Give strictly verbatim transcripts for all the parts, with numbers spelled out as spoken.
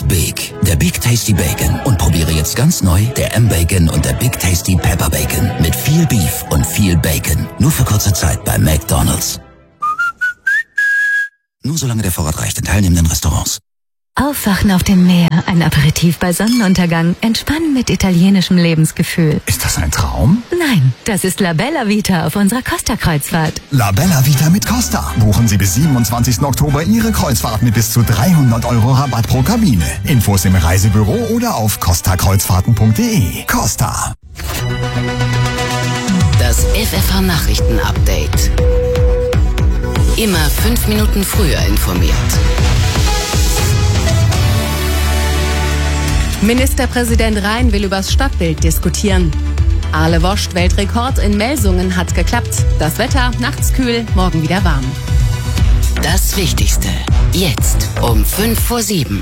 big. Der Big Tasty Bacon. Und probiere jetzt ganz neu der M-Bacon und der Big Tasty Pepper Bacon. Mit viel Beef und viel Bacon. Nur für kurze Zeit bei McDonald's. Nur solange der Vorrat reicht in teilnehmenden Restaurants. Aufwachen auf dem Meer, ein Aperitif bei Sonnenuntergang, entspannen mit italienischem Lebensgefühl. Ist das ein Traum? Nein, das ist La Bella Vita auf unserer Costa-Kreuzfahrt. La Bella Vita mit Costa. Buchen Sie bis siebenundzwanzigsten Oktober Ihre Kreuzfahrt mit bis zu dreihundert Euro Rabatt pro Kabine. Infos im Reisebüro oder auf costa kreuzfahrten punkt de. Costa. Das F F H-Nachrichten-Update. Immer fünf Minuten früher informiert. Ministerpräsident Rhein will übers Stadtbild diskutieren. Ahle Woscht Weltrekord in Melsungen hat geklappt. Das Wetter nachts kühl, morgen wieder warm. Das Wichtigste jetzt um fünf vor sieben.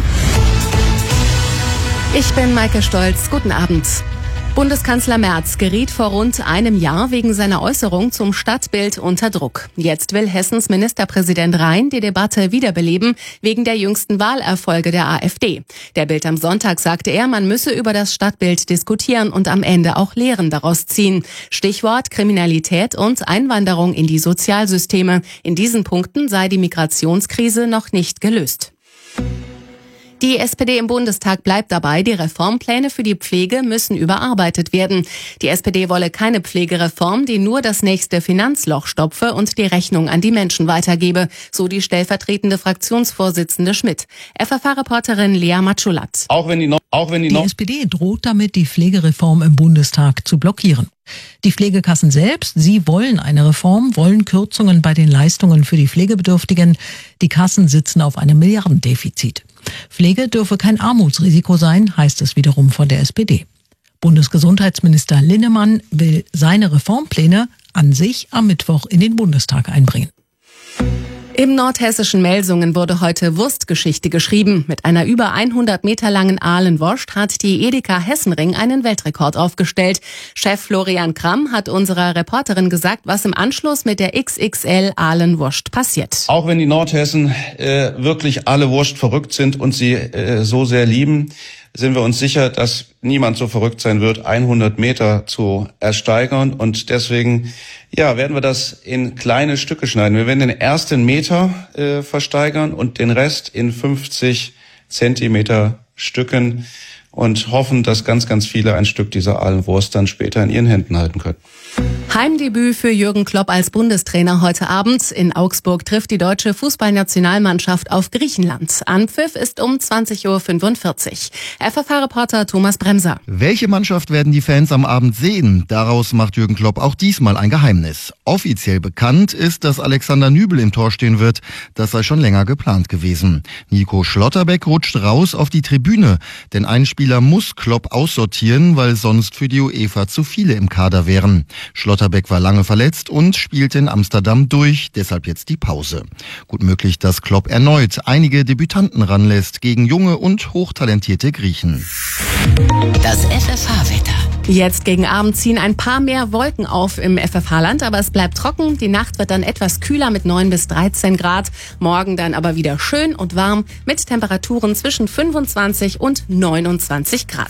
Ich bin Maike Stolz. Guten Abend. Bundeskanzler Merz geriet vor rund einem Jahr wegen seiner Äußerung zum Stadtbild unter Druck. Jetzt will Hessens Ministerpräsident Rhein die Debatte wiederbeleben wegen der jüngsten Wahlerfolge der AfD. Der Bild am Sonntag sagte er, man müsse über das Stadtbild diskutieren und am Ende auch Lehren daraus ziehen. Stichwort Kriminalität und Einwanderung in die Sozialsysteme. In diesen Punkten sei die Migrationskrise noch nicht gelöst. Die S P D im Bundestag bleibt dabei, die Reformpläne für die Pflege müssen überarbeitet werden. Die S P D wolle keine Pflegereform, die nur das nächste Finanzloch stopfe und die Rechnung an die Menschen weitergebe, so die stellvertretende Fraktionsvorsitzende Schmidt. F F H-Reporterin Lea Matschulat. Auch wenn die, no- auch wenn die, die no- S P D droht damit, die Pflegereform im Bundestag zu blockieren. Die Pflegekassen selbst, sie wollen eine Reform, wollen Kürzungen bei den Leistungen für die Pflegebedürftigen. Die Kassen sitzen auf einem Milliardendefizit. Pflege dürfe kein Armutsrisiko sein, heißt es wiederum von der S P D. Bundesgesundheitsminister Linnemann will seine Reformpläne an sich am Mittwoch in den Bundestag einbringen. Im nordhessischen Melsungen wurde heute Wurstgeschichte geschrieben. Mit einer über hundert Meter langen Ahlenwurst hat die Edeka Hessenring einen Weltrekord aufgestellt. Chef Florian Kramm hat unserer Reporterin gesagt, was im Anschluss mit der X X L Ahlenwurst passiert. Auch wenn die Nordhessen äh, wirklich alle Wurst verrückt sind und sie äh, so sehr lieben, sind wir uns sicher, dass niemand so verrückt sein wird, hundert Meter zu ersteigern. Und deswegen ja, werden wir das in kleine Stücke schneiden. Wir werden den ersten Meter äh, versteigern und den Rest in fünfzig Zentimeter Stücken und hoffen, dass ganz, ganz viele ein Stück dieser Ahlenwurst dann später in ihren Händen halten können. Heimdebüt für Jürgen Klopp als Bundestrainer heute Abend. In Augsburg trifft die deutsche Fußballnationalmannschaft auf Griechenland. Anpfiff ist um zwanzig Uhr fünfundvierzig. F F H-Reporter Thomas Bremser. Welche Mannschaft werden die Fans am Abend sehen? Daraus macht Jürgen Klopp auch diesmal ein Geheimnis. Offiziell bekannt ist, dass Alexander Nübel im Tor stehen wird. Das sei schon länger geplant gewesen. Nico Schlotterbeck rutscht raus auf die Tribüne. Denn ein Spieler muss Klopp aussortieren, weil sonst für die UEFA zu viele im Kader wären. Schlotterbeck war lange verletzt und spielte in Amsterdam durch, deshalb jetzt die Pause. Gut möglich, dass Klopp erneut einige Debütanten ranlässt gegen junge und hochtalentierte Griechen. Das F F H-Wetter. Jetzt gegen Abend ziehen ein paar mehr Wolken auf im F F H-Land, aber es bleibt trocken. Die Nacht wird dann etwas kühler mit neun bis dreizehn Grad. Morgen dann aber wieder schön und warm mit Temperaturen zwischen fünfundzwanzig und neunundzwanzig Grad.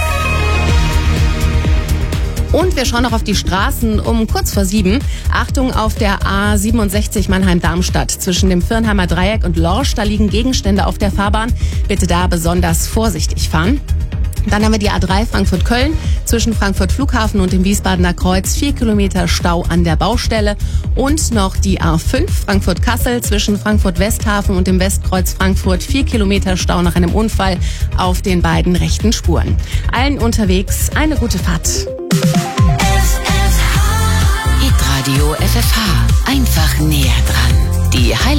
Und wir schauen noch auf die Straßen um kurz vor sieben. Achtung auf der A siebenundsechzig Mannheim-Darmstadt zwischen dem Firnheimer Dreieck und Lorsch. Da liegen Gegenstände auf der Fahrbahn. Bitte da besonders vorsichtig fahren. Dann haben wir die A drei Frankfurt-Köln zwischen Frankfurt Flughafen und dem Wiesbadener Kreuz. Vier Kilometer Stau an der Baustelle. Und noch die A fünf Frankfurt-Kassel zwischen Frankfurt-Westhafen und dem Westkreuz Frankfurt. Vier Kilometer Stau nach einem Unfall auf den beiden rechten Spuren. Allen unterwegs eine gute Fahrt. Hitradio F F H. Einfach näher dran. Die Highlights